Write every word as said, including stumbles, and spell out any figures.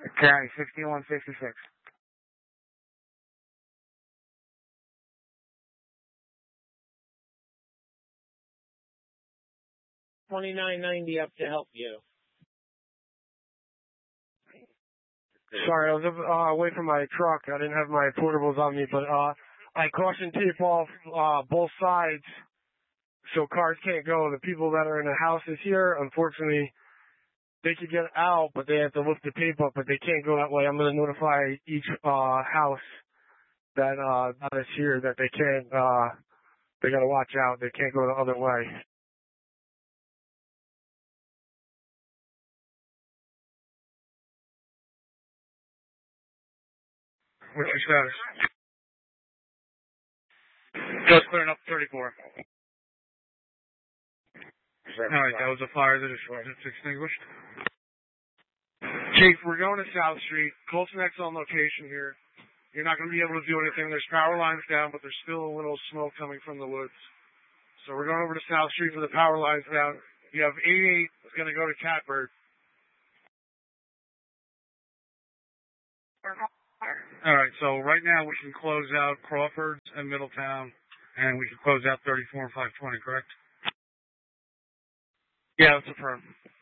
County sixty-one sixty-six. twenty-nine ninety up to help you. Sorry, I was uh, away from my truck. I didn't have my portables on me, but uh, I caution tape off uh, both sides so cars can't go. The people that are in the houses here, unfortunately, they could get out, but they have to lift the tape up, but they can't go that way. I'm going to notify each uh, house that uh, that is here that they can't, uh, they got to watch out. They can't go the other way. What's your status? Just clearing up thirty-four. Alright, that was a fire that is extinguished. Chief, we're going to South Street. Colts next on location here. You're not going to be able to do anything. There's power lines down, but there's still a little smoke coming from the woods. So we're going over to South Street for the power lines down. You have eighty-eight that's going to go to Catbird. Alright, so right now we can close out Crawfords and Middletown, and we can close out thirty-four and five twenty, correct? Yeah, that's affirmed.